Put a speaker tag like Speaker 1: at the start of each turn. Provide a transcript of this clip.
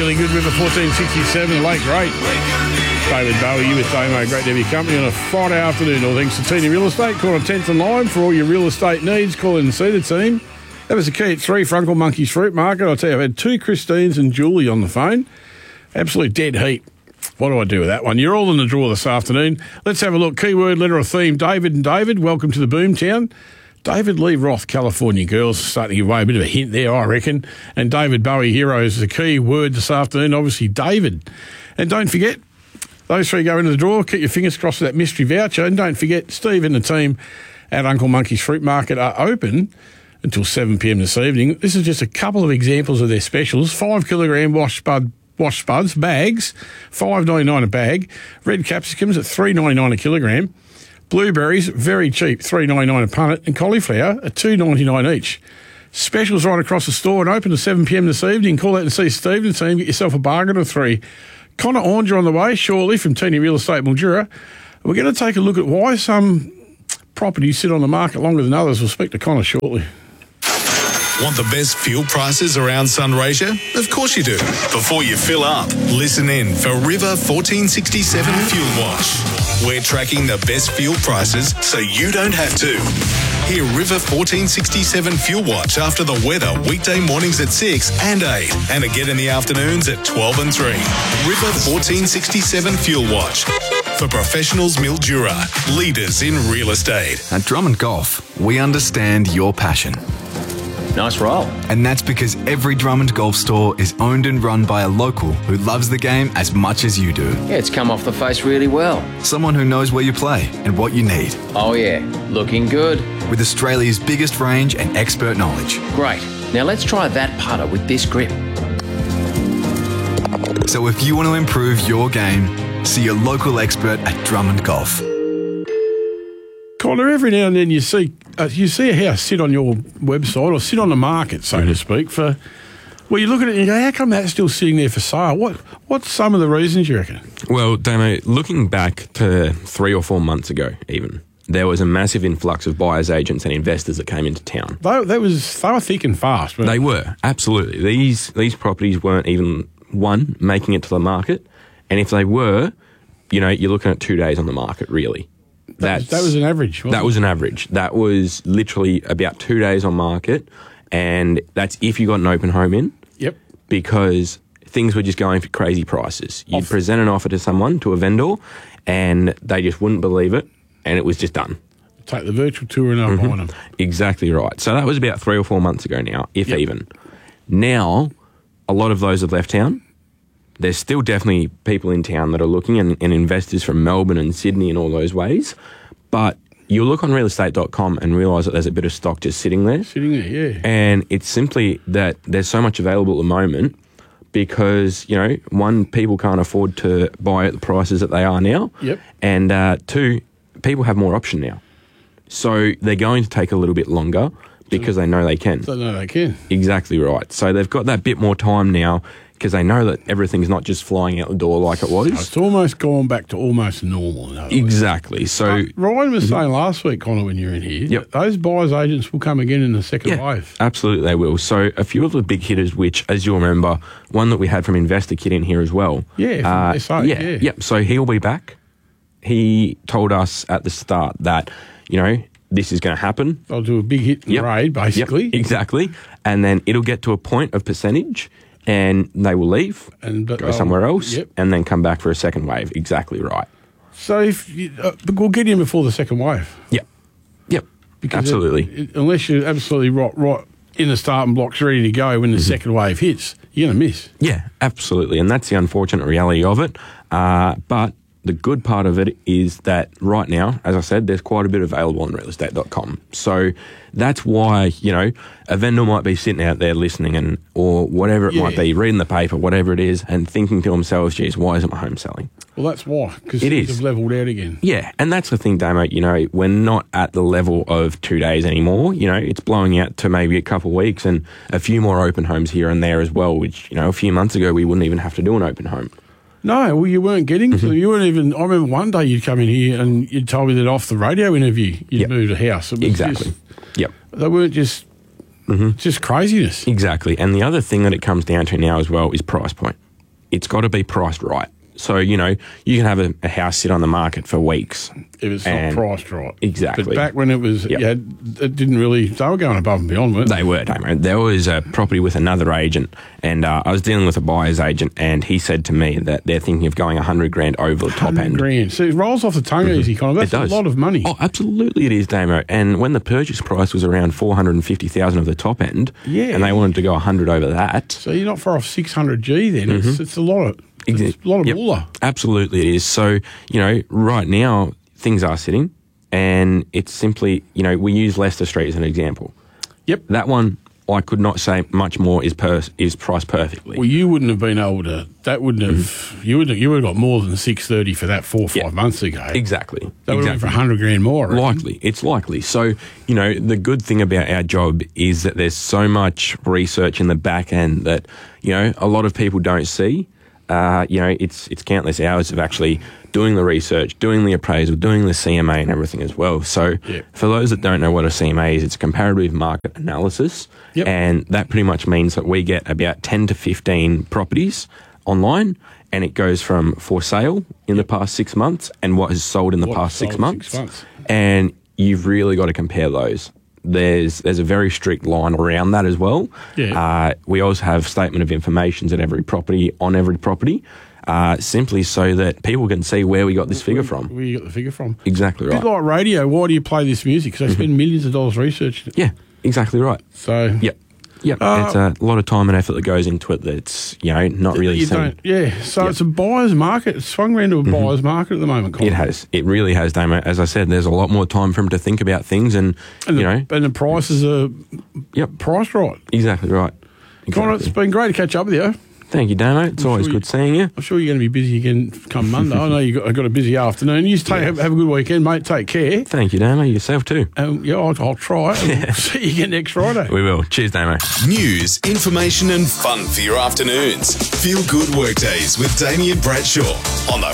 Speaker 1: really good River 1467, the late great David Bowie, you with Damo. Great to have your company on a Friday afternoon. All thanks to Tina Real Estate. Call on 10th and Lime for all your real estate needs. Call in and see the team. That was the key at 3 for Uncle Monkey's Fruit Market. I'll tell you, I've had 2 Christines and Julie on the phone. Absolute dead heat. What do I do with that one? You're all in the draw this afternoon. Let's have a look. Keyword, letter or theme. David and David, welcome to the Boomtown. David Lee Roth, California Girls, starting to give away a bit of a hint there, I reckon. And David Bowie, Heroes, is the key word this afternoon. Obviously, David. And don't forget, those 3 go into the draw. Keep your fingers crossed for that mystery voucher. And don't forget, Steve and the team at Uncle Monkey's Fruit Market are open until 7 p.m. this evening. This is just a couple of examples of their specials. 5 kilogram wash spuds, bags, $5.99 a bag. Red capsicums at $3.99 a kilogram. Blueberries, very cheap, $3.99 a punnet. And cauliflower at $2.99 each. Specials right across the store and open to 7 p.m. this evening. Call out and see Steve and the team. Get yourself a bargain of 3. Connor Oranger on the way shortly from Tina Real Estate Mildura. We're going to take a look at why some properties sit on the market longer than others. We'll speak to Connor shortly.
Speaker 2: Want the best fuel prices around Sunraysia? Of course you do. Before you fill up, listen in for River 1467 Fuel Watch. We're tracking the best fuel prices so you don't have to. Hear River 1467 Fuel Watch after the weather weekday mornings at 6 and 8 and again in the afternoons at 12 and 3. River 1467 Fuel Watch. For professionals Mildura, leaders in real estate.
Speaker 3: At Drummond Golf, we understand your passion.
Speaker 4: Nice roll.
Speaker 3: And that's because every Drummond Golf store is owned and run by a local who loves the game as much as you do.
Speaker 4: Yeah, it's come off the face really well.
Speaker 3: Someone who knows where you play and what you need.
Speaker 4: Oh yeah, looking good.
Speaker 3: With Australia's biggest range and expert knowledge.
Speaker 4: Great. Now let's try that putter with this grip.
Speaker 3: So if you want to improve your game, see your local expert at Drummond Golf.
Speaker 1: Connor, every now and then you see a house sit on your website or sit on the market, so to speak, for, well, you look at it and you go, how come that's still sitting there for sale? What's some of the reasons you reckon?
Speaker 5: Well, Damo, looking back to 3 or 4 months ago even, there was a massive influx of buyers, agents and investors that came into town.
Speaker 1: They were thick and fast.
Speaker 5: They were, absolutely. These properties weren't even, one, making it to the market, and if they were, you're looking at 2 days on the market, really.
Speaker 1: That was an average, wasn't it?
Speaker 5: That was an average. That was literally about 2 days on market, and that's if you got an open home in.
Speaker 1: Yep.
Speaker 5: Because things were just going for crazy prices. You'd present an offer to someone, to a vendor, and they just wouldn't believe it, and it was just done.
Speaker 1: Take the virtual tour and up on them.
Speaker 5: Exactly right. So that was about 3 or 4 months ago now, if even. Now, a lot of those have left town. There's still definitely people in town that are looking and investors from Melbourne and Sydney and all those ways. But you'll look on realestate.com and realise that there's a bit of stock just sitting there.
Speaker 1: Sitting there, yeah.
Speaker 5: And it's simply that there's so much available at the moment because, one, people can't afford to buy at the prices that they are now.
Speaker 1: Yep.
Speaker 5: And 2, people have more option now. So they're going to take a little bit longer because they know they can.
Speaker 1: They know they can.
Speaker 5: Exactly right. So they've got that bit more time now because they know that everything's not just flying out the door like it was.
Speaker 1: So it's almost gone back to almost normal.
Speaker 5: Exactly. So
Speaker 1: Ryan was saying last week, Connor, when you were in here, those buyers agents will come again in the second wave.
Speaker 5: Absolutely they will. So a few of the big hitters, which, as you'll remember, one that we had from Investor Kit in here as well.
Speaker 1: Yeah, from SA,
Speaker 5: Yep. So he'll be back. He told us at the start that, this is going to happen.
Speaker 1: They'll do a big hit and raid, basically.
Speaker 5: Yep, exactly. And then it'll get to a point of percentage and they will leave and go somewhere else and then come back for a second wave. Exactly right.
Speaker 1: So we'll get in before the second wave.
Speaker 5: Yep. Because absolutely.
Speaker 1: Unless you're absolutely right in the starting blocks ready to go when the second wave hits, you're going to miss.
Speaker 5: Yeah, absolutely. And that's the unfortunate reality of it. But the good part of it is that right now, as I said, there's quite a bit available on realestate.com. So that's why, a vendor might be sitting out there listening or whatever it might be, reading the paper, whatever it is, and thinking to themselves, geez, why isn't my home selling?
Speaker 1: Well, that's why, because things have levelled out again.
Speaker 5: Yeah, and that's the thing, Damo, we're not at the level of 2 days anymore. It's blowing out to maybe a couple of weeks and a few more open homes here and there as well, which, a few months ago we wouldn't even have to do an open home.
Speaker 1: No, well, you weren't getting to. You weren't even. I remember one day you'd come in here and you'd told me that off the radio interview you'd moved a house. It was
Speaker 5: exactly.
Speaker 1: They weren't just craziness.
Speaker 5: Exactly. And the other thing that it comes down to now as well is price point. it's got to be priced right. So, you know, you can have a house sit on the market for weeks.
Speaker 1: If it's not priced right.
Speaker 5: Exactly.
Speaker 1: But back when it was, it didn't really, they were going above and beyond, weren't they?
Speaker 5: They were, Damo. There was a property with another agent, and I was dealing with a buyer's agent, and he said to me that they're thinking of going 100 grand over the top end.
Speaker 1: 100 grand. So it rolls off the tongue easy, kind of. That's
Speaker 5: It does.
Speaker 1: a lot of money.
Speaker 5: Oh, absolutely it is, Damo. And when the purchase price was around 450,000 of the top end, and they wanted to go 100 over that.
Speaker 1: So you're not far off 600G then. It's a lot of... It's a lot of moolah.
Speaker 5: Absolutely it is. So, you know, right now things are sitting, and it's simply, you know, we use Leicester Street as an example.
Speaker 1: Yep.
Speaker 5: That one, I could not say much more is priced perfectly.
Speaker 1: Well, you wouldn't have been able to... That wouldn't have... You would have got more than 630 for that 4 or 5 months ago.
Speaker 5: Exactly.
Speaker 1: That would have been for 100 grand more. Right?
Speaker 5: Likely. It's likely. So, you know, the good thing about our job is that there's so much research in the back end that, you know, a lot of people don't see. You know, it's countless hours of actually doing the research, doing the appraisal, doing the CMA and everything as well. So for those that don't know what a CMA is, it's a comparative market analysis.
Speaker 1: Yep.
Speaker 5: And that pretty much means that we get about 10 to 15 properties online, and it goes from for sale in the past 6 months and what has sold in the past 6 months. And you've really got to compare those. There's a very strict line around that as well.
Speaker 1: Yeah.
Speaker 5: We also have statement of informations at every property, on every property, simply so that people can see where we got this figure from.
Speaker 1: Where you got the figure from.
Speaker 5: Exactly right.
Speaker 1: A bit like radio, why do you play this music? Because they spend millions of dollars researching it.
Speaker 5: Yeah, exactly right.
Speaker 1: So...
Speaker 5: Yep. It's a lot of time and effort that goes into it that's, you know, not really seen.
Speaker 1: So it's a buyer's market. It's swung around to a buyer's market at the moment, Colin.
Speaker 5: It has. It really has, Damo. As I said, there's a lot more time for him to think about things and you know.
Speaker 1: And the prices are priced right.
Speaker 5: Exactly right.
Speaker 1: Connor, it's been great to catch up with you.
Speaker 5: Thank you, Damo. It's always good seeing you.
Speaker 1: I'm sure you're going to be busy again come Monday. I know you've got a busy afternoon. You have a good weekend, mate. Take care.
Speaker 5: Thank you, Damo. Yourself too.
Speaker 1: I'll try. We'll see you again next Friday.
Speaker 5: We will. Cheers, Damo.
Speaker 2: News, information and fun for your afternoons. Feel good workdays with Damien Bradshaw on the